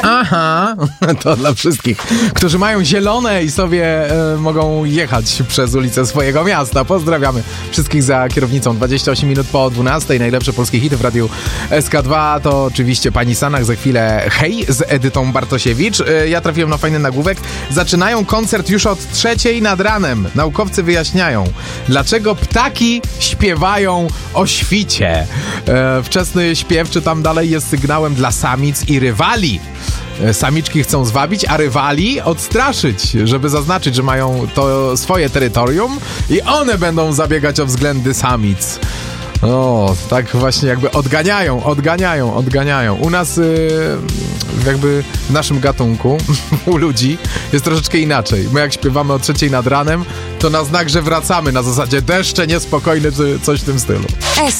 Aha, to dla wszystkich, którzy mają zielone i sobie mogą jechać przez ulicę swojego miasta. Pozdrawiamy wszystkich za kierownicą. 28 minut po 12. Najlepsze polskie hity w radiu SK2 to oczywiście Pani Sanach, za chwilę Hej z Edytą Bartosiewicz. Ja trafiłem na fajny nagłówek. Zaczynają koncert już od 3:00 nad ranem. Naukowcy wyjaśniają, dlaczego ptaki śpiewają o świcie. Wczesny śpiew, czy tam dalej, jest sygnałem dla samic i rywali. Samiczki chcą zwabić, a rywali odstraszyć, żeby zaznaczyć, że mają to swoje terytorium i one będą zabiegać o względy samic. O, tak właśnie jakby odganiają. U nas jakby w naszym gatunku, u ludzi, jest troszeczkę inaczej. My jak śpiewamy o 3:00 nad ranem, to na znak, że wracamy, na zasadzie deszcze niespokojne, czy coś w tym stylu.